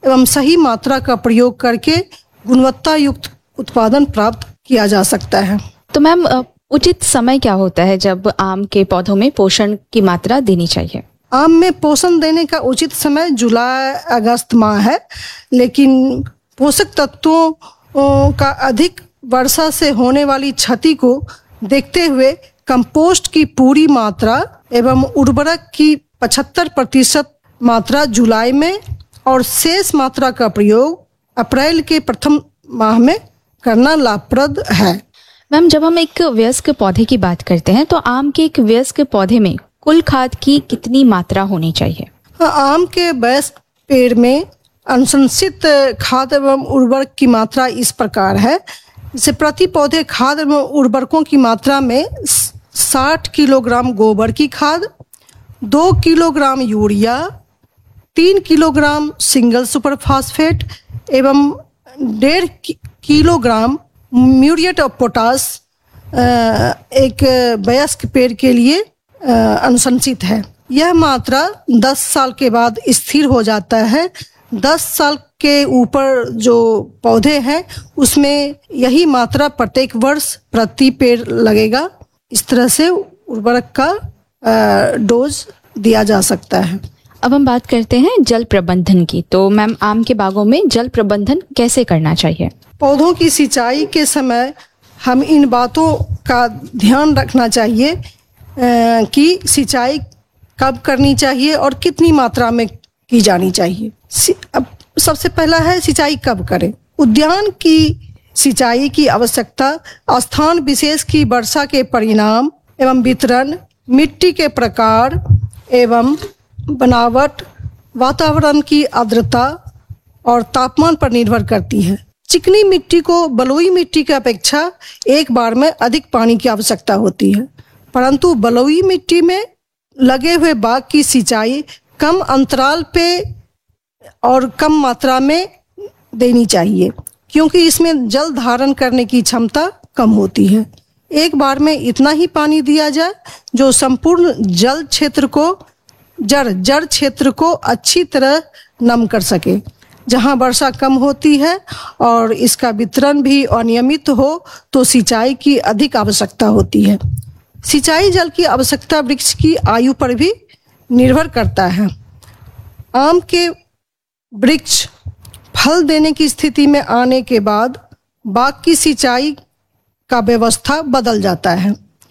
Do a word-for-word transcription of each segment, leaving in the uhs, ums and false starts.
एवं सही मात्रा का प्रयोग करके गुणवत्ता युक्त उत्पादन प्राप्त किया जा सकता है। तो मैम उचित समय क्या होता है जब आम के पौधों में पोषण की मात्रा देनी चाहिए? आम में पोषण देने का उचित समय जुलाई अगस्त माह है, लेकिन पोषक तत्वों का अधिक वर्षा से होने वाली क्षति को देखते हुए कंपोस्ट की पूरी मात्रा एवं उर्वरक की पचहत्तर प्रतिशत मात्रा जुलाई में और शेष मात्रा का प्रयोग अप्रैल के प्रथम माह में करना लाभप्रद है। मैम, जब हम एक वयस्क पौधे की बात करते हैं तो आम के एक वयस्क पौधे में कुल खाद की कितनी मात्रा होनी चाहिए? हाँ, आम के वयस्क पेड़ में अनुशंसित खाद एवं उर्वरक की मात्रा इस प्रकार है। जैसे प्रति पौधे खाद एवं उर्वरकों की मात्रा में साठ किलोग्राम गोबर की खाद, दो किलोग्राम यूरिया, तीन किलोग्राम सिंगल सुपर फास्फेट एवं डेढ़ किलोग्राम म्यूरिएट ऑफ पोटास एक वयस्क पेड़ के लिए अनुशंसित है। यह मात्रा दस साल के बाद स्थिर हो जाता है। दस साल के ऊपर जो पौधे हैं उसमें यही मात्रा प्रत्येक वर्ष प्रति पेड़ लगेगा। इस तरह से उर्वरक का डोज दिया जा सकता है। अब हम बात करते हैं जल प्रबंधन की। तो मैम, आम के बागों में जल प्रबंधन कैसे करना चाहिए? पौधों की सिंचाई के समय हम इन बातों का ध्यान रखना चाहिए कि सिंचाई कब करनी चाहिए और कितनी मात्रा में की जानी चाहिए। अब सबसे पहला है सिंचाई कब करें। उद्यान की सिंचाई की आवश्यकता स्थान विशेष की वर्षा के परिणाम एवं वितरण, मिट्टी के प्रकार एवं बनावट, वातावरण की आर्द्रता और तापमान पर निर्भर करती है। चिकनी मिट्टी को बलुई मिट्टी की अपेक्षा एक बार में अधिक पानी की आवश्यकता होती है, परंतु बलुई मिट्टी में लगे हुए बाग की सिंचाई कम अंतराल पे और कम मात्रा में देनी चाहिए, क्योंकि इसमें जल धारण करने की क्षमता कम होती है। एक बार में इतना ही पानी दिया जाए जो संपूर्ण जल क्षेत्र को जड़ जड़ क्षेत्र को अच्छी तरह नम कर सके। जहां वर्षा कम होती है और इसका वितरण भी अनियमित हो तो सिंचाई की अधिक आवश्यकता होती है। सिंचाई जल की आवश्यकता वृक्ष की आयु पर भी निर्भर करता है। आम के वृक्ष फल देने की स्थिति में आने के बाद बाग की सिंचाई का व्यवस्था बदल जाता है।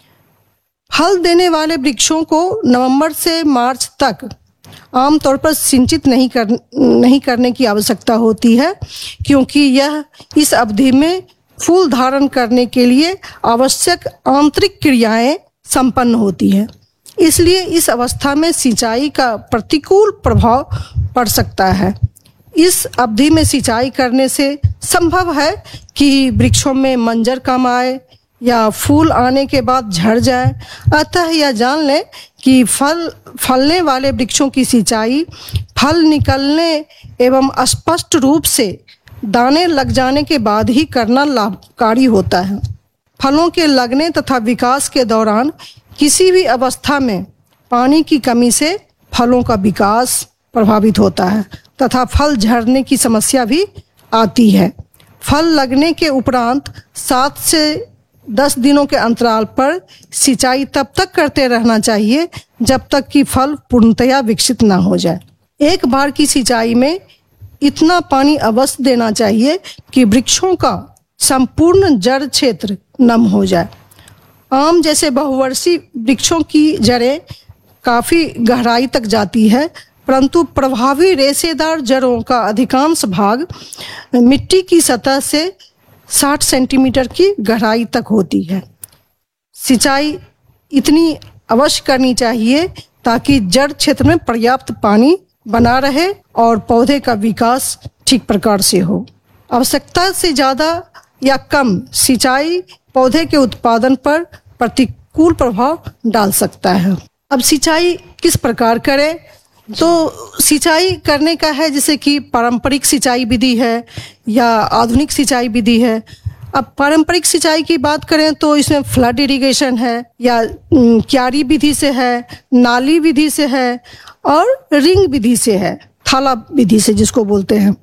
फल देने वाले वृक्षों को नवंबर से मार्च तक आमतौर पर सिंचित नहीं कर नहीं करने की आवश्यकता होती है, क्योंकि यह इस अवधि में फूल धारण करने के लिए आवश्यक आंतरिक क्रियाएं संपन्न होती है। इसलिए इस अवस्था में सिंचाई का प्रतिकूल प्रभाव पड़ सकता है। इस अवधि में सिंचाई करने से संभव है कि वृक्षों में मंजर कम आए या फूल आने के बाद झड़ जाए। अतः यह जान लें कि फल फलने वाले वृक्षों की सिंचाई फल निकलने एवं स्पष्ट रूप से दाने लग जाने के बाद ही करना लाभकारी होता है। फलों के लगने तथा विकास के दौरान किसी भी अवस्था में पानी की कमी से फलों का विकास प्रभावित होता है तथा फल झड़ने की समस्या भी आती है। फल लगने के उपरांत सात से दस दिनों के अंतराल पर सिंचाई तब तक करते रहना चाहिए जब तक कि फल पूर्णतया विकसित ना हो जाए। एक बार की सिंचाई में इतना पानी अवश्य देना चाहिए कि वृक्षों का संपूर्ण जड़ क्षेत्र नम हो जाए। आम जैसे बहुवर्षीय वृक्षों की जड़ें काफ़ी गहराई तक जाती है, परंतु प्रभावी रेशेदार जड़ों का अधिकांश भाग मिट्टी की सतह से साठ सेंटीमीटर की गहराई तक होती है। सिंचाई इतनी अवश्य करनी चाहिए ताकि जड़ क्षेत्र में पर्याप्त पानी बना रहे और पौधे का विकास ठीक प्रकार से हो। आवश्यकता से ज़्यादा या कम सिंचाई पौधे के उत्पादन पर प्रतिकूल प्रभाव डाल सकता है। अब सिंचाई किस प्रकार करें? तो सिंचाई करने का है जैसे कि पारंपरिक सिंचाई विधि है या आधुनिक सिंचाई विधि है। अब पारंपरिक सिंचाई की बात करें तो इसमें फ्लड इरिगेशन है या क्यारी विधि से है, नाली विधि से है और रिंग विधि से है, थाला विधि से जिसको बोलते हैं।